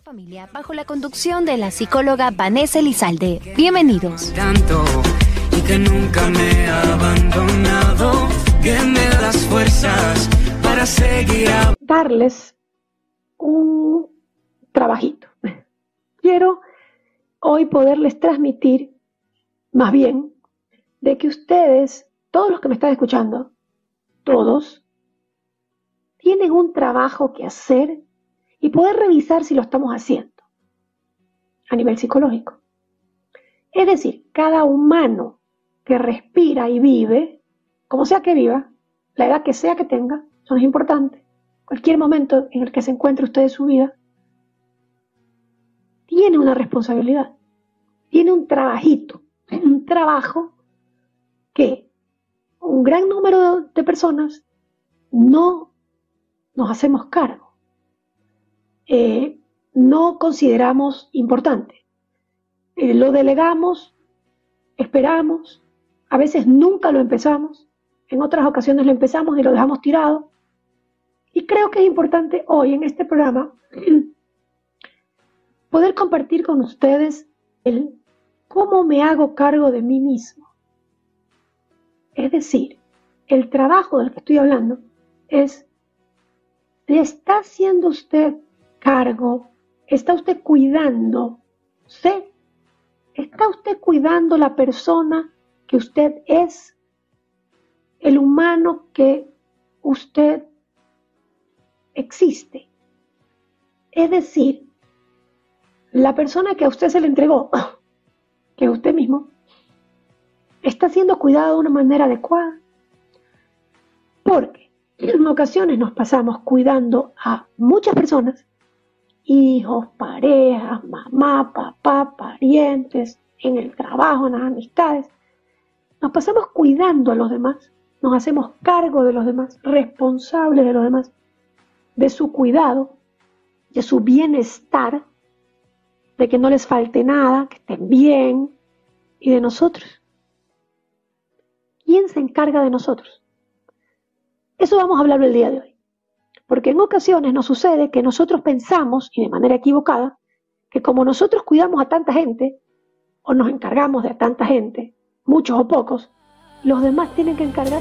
Familia, bajo la conducción de la psicóloga Vanessa Elizalde. Bienvenidos. Tanto y que nunca me he abandonado, que me da las fuerzas para seguir darles un trabajito. Quiero hoy poderles transmitir, más bien, de que ustedes, todos los que me están escuchando, todos, tienen un trabajo que hacer y poder revisar si lo estamos haciendo a nivel psicológico. Es decir, cada humano que respira y vive, como sea que viva, la edad que sea que tenga, eso no es importante, cualquier momento en el que se encuentre usted en su vida, tiene una responsabilidad, tiene un trabajito, un trabajo que un gran número de personas no nos hacemos cargo. No consideramos importante. Lo delegamos, esperamos, a veces nunca lo empezamos, en otras ocasiones lo empezamos y lo dejamos tirado. Y creo que es importante hoy en este programa poder compartir con ustedes el cómo me hago cargo de mí mismo. Es decir, el trabajo del que estoy hablando es, ¿se está haciendo usted cargo? ¿Está usted cuidando? ¿Está usted cuidando la persona que usted es? El humano que usted existe. Es decir, la persona que a usted se le entregó, que usted mismo, está siendo cuidado de una manera adecuada. Porque en ocasiones nos pasamos cuidando a muchas personas, hijos, parejas, mamá, papá, parientes, en el trabajo, en las amistades. Nos pasamos cuidando a los demás, nos hacemos cargo de los demás, responsables de los demás, de su cuidado, de su bienestar, de que no les falte nada, que estén bien, y de nosotros. ¿Quién se encarga de nosotros? Eso vamos a hablar el día de hoy. Porque en ocasiones nos sucede que nosotros pensamos, y de manera equivocada, que como nosotros cuidamos a tanta gente, o nos encargamos de tanta gente, muchos o pocos, los demás tienen que encargarse